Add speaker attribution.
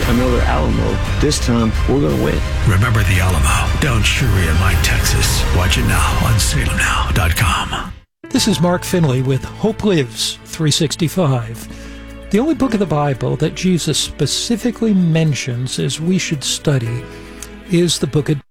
Speaker 1: another Alamo. This time, we're going to win.
Speaker 2: Remember the Alamo. Down Sharia Mine, Texas. Watch it now on salemnow.com.
Speaker 3: This is Mark Finley with Hope Lives 365. The only book of the Bible that Jesus specifically mentions as we should study is the book of